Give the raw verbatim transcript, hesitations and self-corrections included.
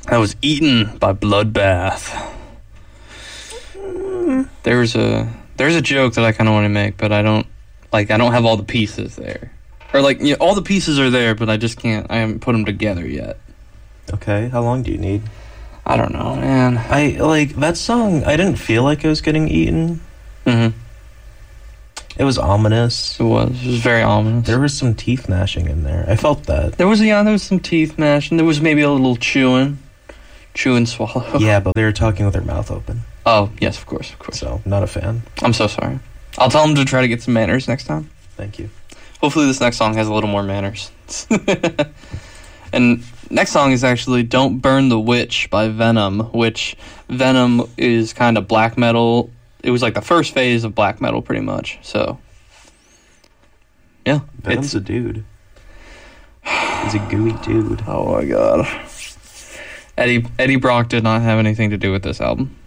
That was Eaten by Bloodbath. Mm. There's a there's a joke that I kind of want to make, but I don't like. I don't have all the pieces there, or like you know, all the pieces are there, but I just can't. I haven't put them together yet. Okay, how long do you need? I don't know, man. I like that song. I didn't feel like I was getting eaten. Mm-hmm. It was ominous. It was. It was very ominous. There was some teeth gnashing in there. I felt that. There was yeah. There was some teeth gnashing. There was maybe a little chewing, chew and swallow. Yeah, but they were talking with their mouth open. Oh yes, of course, of course. So not a fan. I'm so sorry. I'll tell them to try to get some manners next time. Thank you. Hopefully this next song has a little more manners. And next song is actually Don't Burn the Witch by Venom, which Venom is kind of black metal. It was like the first phase of black metal pretty much. So, yeah. Venom's It's, a dude. He's a gooey dude. oh my god. Eddie, Eddie Brock did not have anything to do with this album.